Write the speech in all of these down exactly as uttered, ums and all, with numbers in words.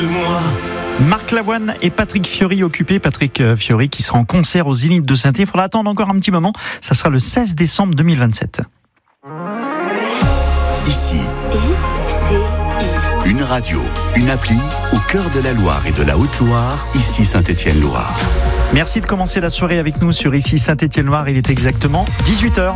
Marc Lavoine et Patrick Fiori occupés. Patrick Fiori qui sera en concert aux Zénith de Saint-Étienne. Il faudra attendre encore un petit moment. Ça sera le seize décembre deux mille vingt-sept. Ici, I C I. Une radio, une appli au cœur de la Loire et de la Haute-Loire. Ici Saint-Étienne-Loire. Merci de commencer la soirée avec nous sur Ici Saint-Étienne-Loire. Il est exactement dix-huit heures.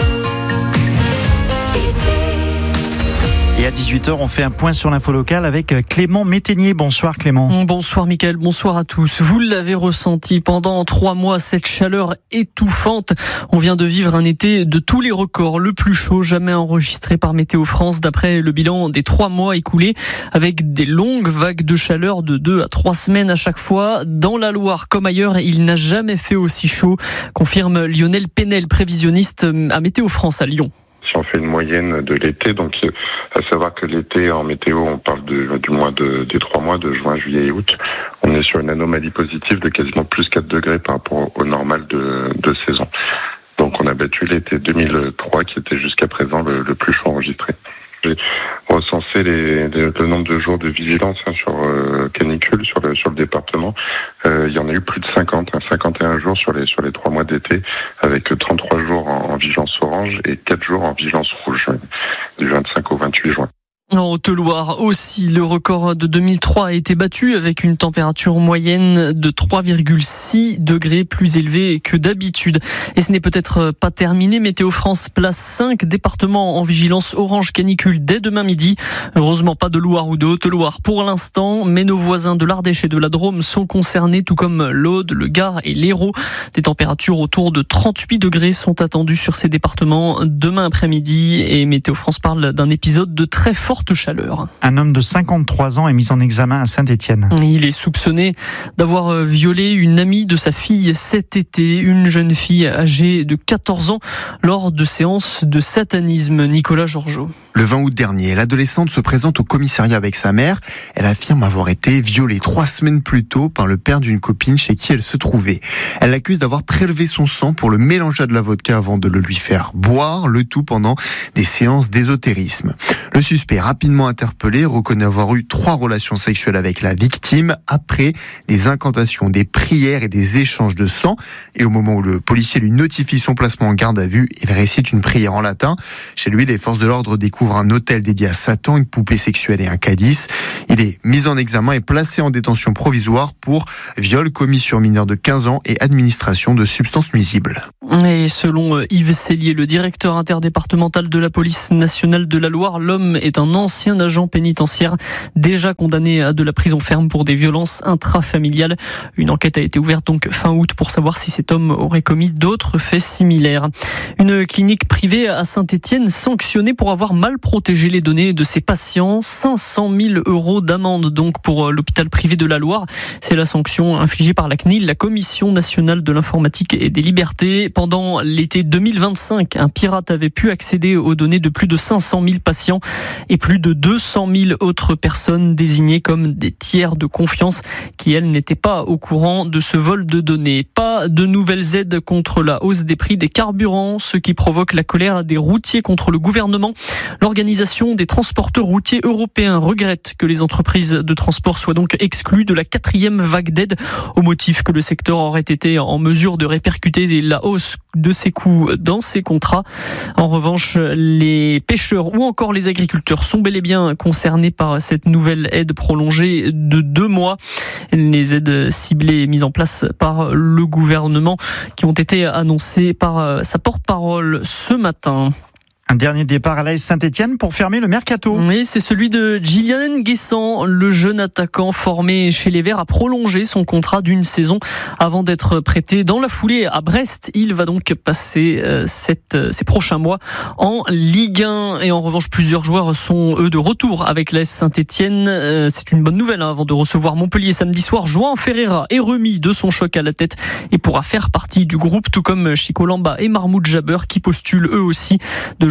Et à dix-huit heures, on fait un point sur l'info locale avec Clément Métainier. Bonsoir Clément. Bonsoir Mickaël, bonsoir à tous. Vous l'avez ressenti pendant trois mois, cette chaleur étouffante. On vient de vivre un été de tous les records, le plus chaud jamais enregistré par Météo France, d'après le bilan des trois mois écoulés, avec des longues vagues de chaleur de deux à trois semaines à chaque fois. Dans la Loire comme ailleurs, il n'a jamais fait aussi chaud, confirme Lionel Penel, prévisionniste à Météo France à Lyon. Si on fait une moyenne de l'été, donc à savoir que l'été en météo, on parle de, du mois de, des trois mois de juin, juillet et août, on est sur une anomalie positive de quasiment plus quatre degrés par rapport au normal de, de saison. Donc on a battu l'été deux mille trois qui était jusqu'à présent le, le plus chaud enregistré. J'ai recensé les, les, le nombre de jours de vigilance hein, sur euh, canicule sur le, sur le département. Euh, il y en a eu plus de cinquante, hein, cinquante et un jours sur les sur les trois mois d'été, avec trente-trois jours en, en vigilance orange et quatre jours en vigilance rouge, du vingt-cinq au vingt-huit juin. En Haute-Loire aussi, le record de deux mille trois a été battu avec une température moyenne de trois virgule six degrés plus élevée que d'habitude. Et ce n'est peut-être pas terminé. Météo France place cinq départements en vigilance orange canicule dès demain midi. Heureusement pas de Loire ou de Haute-Loire pour l'instant, mais nos voisins de l'Ardèche et de la Drôme sont concernés, tout comme l'Aude, le Gard et l'Hérault. Des températures autour de trente-huit degrés sont attendues sur ces départements demain après-midi. Et Météo France parle d'un épisode de très forte chaleur. Un homme de cinquante-trois ans est mis en examen à Saint-Étienne. Il est soupçonné d'avoir violé une amie de sa fille cet été, une jeune fille âgée de quatorze ans, lors de séances de satanisme. Nicolas Georgeot. Le vingt août dernier, l'adolescente se présente au commissariat avec sa mère. Elle affirme avoir été violée trois semaines plus tôt par le père d'une copine chez qui elle se trouvait. Elle l'accuse d'avoir prélevé son sang pour le mélanger à de la vodka avant de le lui faire boire, le tout pendant des séances d'ésotérisme. Le suspect, rapidement interpellé, reconnaît avoir eu trois relations sexuelles avec la victime après les incantations, des prières et des échanges de sang. Et au moment où le policier lui notifie son placement en garde à vue, il récite une prière en latin. Chez lui, les forces de l'ordre découvrent un hôtel dédié à Satan, une poupée sexuelle et un calice. Il est mis en examen et placé en détention provisoire pour viol commis sur mineur de quinze ans et administration de substances nuisibles. Et selon Yves Cellier, le directeur interdépartemental de la police nationale de la Loire, l'homme est un ancien agent pénitentiaire déjà condamné à de la prison ferme pour des violences intrafamiliales. Une enquête a été ouverte donc fin août pour savoir si cet homme aurait commis d'autres faits similaires. Une clinique privée à Saint-Étienne sanctionnée pour avoir mal protégé les données de ses patients. cinq cent mille euros d'amende donc pour l'hôpital privé de la Loire. C'est la sanction infligée par la C N I L, la Commission nationale de l'informatique et des libertés. Pendant l'été deux mille vingt-cinq, un pirate avait pu accéder aux données de plus de cinq cent mille patients et plus de deux cent mille autres personnes désignées comme des tiers de confiance qui, elles, n'étaient pas au courant de ce vol de données. Pas de nouvelles aides contre la hausse des prix des carburants, ce qui provoque la colère des routiers contre le gouvernement. L'Organisation des transporteurs routiers européens regrette que les entreprises de transport soient donc exclues de la quatrième vague d'aide au motif que le secteur aurait été en mesure de répercuter la hausse de ses coûts dans ses contrats. En revanche, les pêcheurs ou encore les agriculteurs sont bel et bien concernés par cette nouvelle aide prolongée de deux mois. Les aides ciblées mises en place par le gouvernement qui ont été annoncées par sa porte-parole ce matin. Un dernier départ à l'A S Saint-Étienne pour fermer le mercato. Oui, c'est celui de Gillian Guessant. Le jeune attaquant formé chez les Verts a prolongé son contrat d'une saison avant d'être prêté dans la foulée à Brest. Il va donc passer euh, cette, euh, ces prochains mois en Ligue un. Et en revanche, plusieurs joueurs sont eux de retour avec l'A S Saint-Étienne. Euh, c'est une bonne nouvelle hein, avant de recevoir Montpellier samedi soir. João Ferreira est remis de son choc à la tête et pourra faire partie du groupe, tout comme Chico Lamba et Mahmoud Jabber qui postulent eux aussi de jouer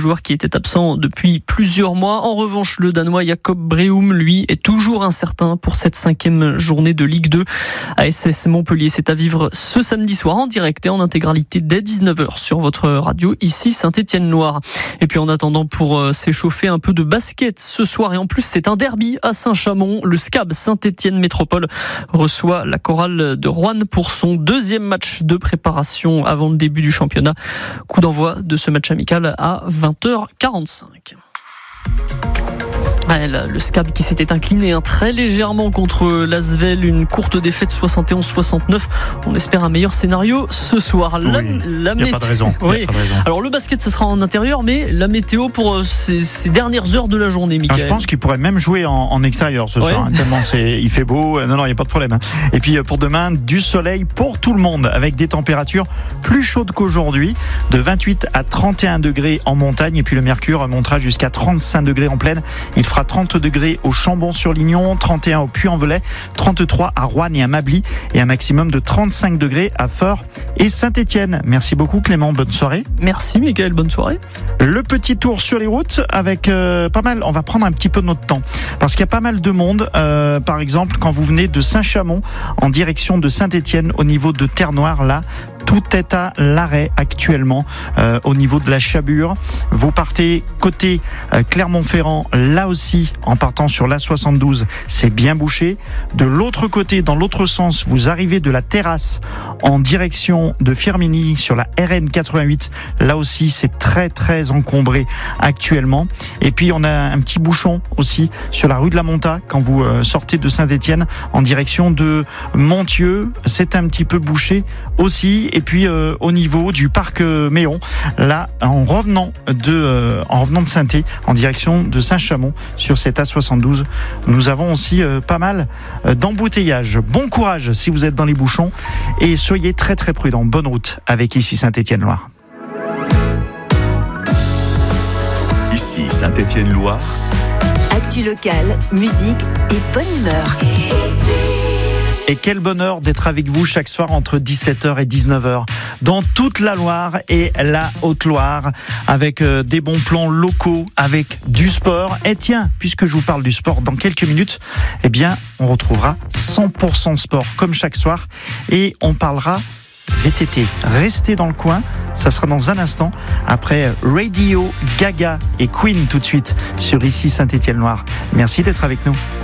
joueur qui était absent depuis plusieurs mois. En revanche, le Danois Jakob Breum, lui, est toujours incertain pour cette cinquième journée de Ligue deux. A S S Montpellier, c'est à vivre ce samedi soir en direct et en intégralité dès dix-neuf heures sur votre radio, ici Saint-Étienne-Loire. Et puis en attendant, pour s'échauffer, un peu de basket ce soir. Et en plus, c'est un derby à Saint-Chamond. Le S C A B Saint-Étienne Métropole reçoit la chorale de Roanne pour son deuxième match de préparation avant le début du championnat. Coup d'envoi de ce match amical à vingt heures quarante-cinq. Le S C A B qui s'était incliné hein, très légèrement contre l'Asvel, une courte défaite soixante et onze à soixante-neuf. On espère un meilleur scénario ce soir. La, oui, la y a mé... pas de raison. Oui. Pas de raison. Alors le basket ce sera en intérieur, mais la météo pour ces, ces dernières heures de la journée, Mickaël. Ah, je pense qu'il pourrait même jouer en, en extérieur ce ouais. soir. Hein, tellement c'est, il fait beau. Non, non, il n'y a pas de problème. Et puis pour demain, du soleil pour tout le monde, avec des températures plus chaudes qu'aujourd'hui, de vingt-huit à trente et un degrés en montagne. Et puis le mercure montera jusqu'à trente-cinq degrés en plaine. Il fera trente degrés au Chambon-sur-Lignon, trente et un au Puy-en-Velay, trente-trois à Roanne et à Mably et un maximum de trente-cinq degrés à Feurs et Saint-Étienne. Merci beaucoup Clément, bonne soirée. Merci Mickaël, bonne soirée. Le petit tour sur les routes avec euh, pas mal, on va prendre un petit peu notre temps parce qu'il y a pas mal de monde, euh, par exemple quand vous venez de Saint-Chamond en direction de Saint-Étienne au niveau de Terre-Noire, là tout est à l'arrêt actuellement euh, au niveau de la Chabure. Vous partez côté euh, Clermont-Ferrand, là aussi en partant sur l'A soixante-douze, c'est bien bouché. De l'autre côté, dans l'autre sens, vous arrivez de la Terrasse en direction de Firminy sur la R N quatre-vingt-huit. Là aussi, c'est très très encombré actuellement. Et puis on a un petit bouchon aussi sur la rue de la Monta quand vous euh, sortez de Saint-Étienne en direction de Montieux. C'est un petit peu bouché aussi. Et puis euh, au niveau du parc euh, Méon, là en revenant de euh, en revenant de Saint-Étienne en direction de Saint-Chamond sur cette A soixante-douze, nous avons aussi euh, pas mal euh, d'embouteillages. Bon courage si vous êtes dans les bouchons et soyez très très prudents. Bonne route avec ici Saint-Étienne-Loire. Ici Saint-Étienne-Loire. Actu locale, musique et bonne humeur. Et quel bonheur d'être avec vous chaque soir entre dix-sept heures et dix-neuf heures dans toute la Loire et la Haute-Loire avec euh, des bons plans locaux, avec du sport. Et tiens, puisque je vous parle du sport dans quelques minutes, eh bien, on retrouvera cent pour cent sport comme chaque soir et on parlera V T T. Restez dans le coin, ça sera dans un instant après Radio Gaga et Queen tout de suite sur ici Saint-Étienne-Loire. Merci d'être avec nous.